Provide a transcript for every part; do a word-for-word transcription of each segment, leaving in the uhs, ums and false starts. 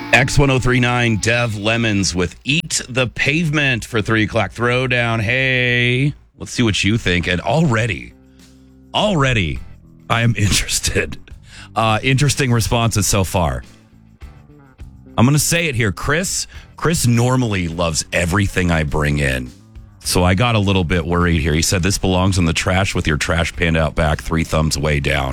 X ten thirty-nine, Dev Lemons with Eat the Pavement for three o'clock throwdown. Hey, let's see what you think. And already, already, I am interested. Uh, interesting responses so far. I'm going to say it here. Chris, Chris normally loves everything I bring in. So I got a little bit worried here. He said, this belongs in the trash with your trash pan out back, three thumbs way down.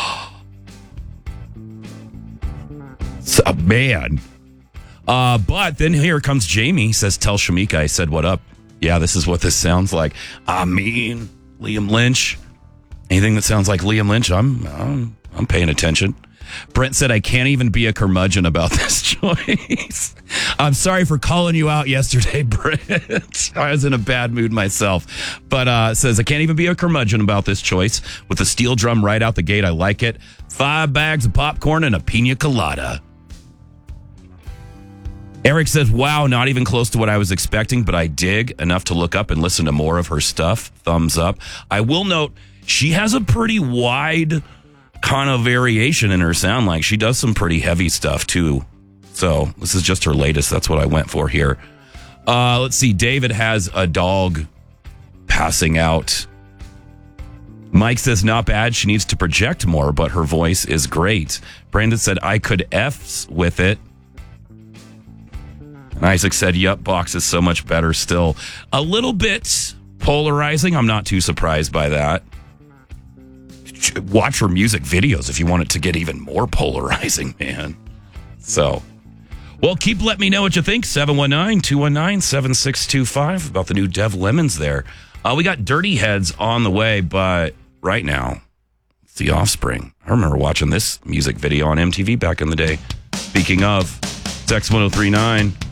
So, man. Uh, but then here comes Jamie. He says, tell Shamika I said what up. Yeah, this is what this sounds like. I mean, Liam Lynch. Anything that sounds like Liam Lynch, I'm, I'm, I'm paying attention. Brent said, I can't even be a curmudgeon about this choice. I'm sorry for calling you out yesterday, Brent. I was in a bad mood myself. But uh, says, I can't even be a curmudgeon about this choice. With the steel drum right out the gate, I like it. Five bags of popcorn and a pina colada. Eric says, wow, not even close to what I was expecting, but I dig enough to look up and listen to more of her stuff. Thumbs up. I will note, she has a pretty wide kind of variation in her sound. Like, she does some pretty heavy stuff, too. So this is just her latest. That's what I went for here. Uh, let's see. David has a dog passing out. Mike says, not bad. She needs to project more, but her voice is great. Brandon said, I could F's with it. And Isaac said, yup, Box is so much better still. A little bit polarizing. I'm not too surprised by that. Watch her music videos if you want it to get even more polarizing, man. So, well, keep letting me know what you think. seven one nine, two one nine, seven six two five about the new Dev Lemons there. Uh, we got Dirty Heads on the way, but right now, it's The Offspring. I remember watching this music video on M T V back in the day. Speaking of, it's X ten thirty-nine.